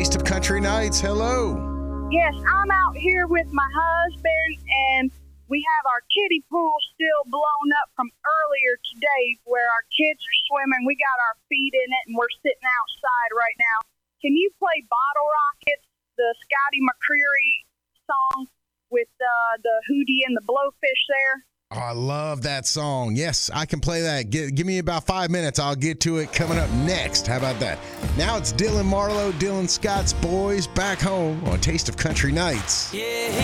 Taste of Country Nights. Hello. Yes, I'm out here with my husband, and we have our kiddie pool still blown up from earlier today where our kids are swimming. We got our feet in it, and we're sitting outside right now. Can you play Bottle Rockets, the Scotty McCreery song with the Hootie and the Blowfish there? Oh, I love that song. Yes, I can play that. Give me about 5 minutes. I'll get to it coming up next. How about that? Now it's Dylan Marlowe, Dylan Scott's Boys back home on Taste of Country Nights. Yeah.